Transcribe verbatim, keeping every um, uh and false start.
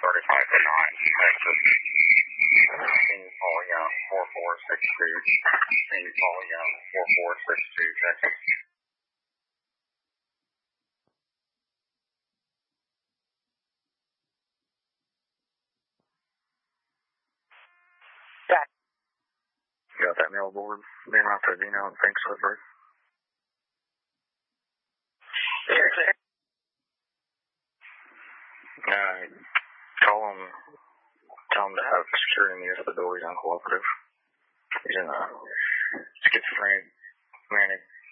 thirty-five to nine, Texas. Team Paul Young, four four six two. Team Paul Young, four four six two, Texas. You got that mail board? Being out to Dino and Frank Slipper. Alright. Call him. Tell him to have security near the door. He's uncooperative. He's in a schizophrenic, manic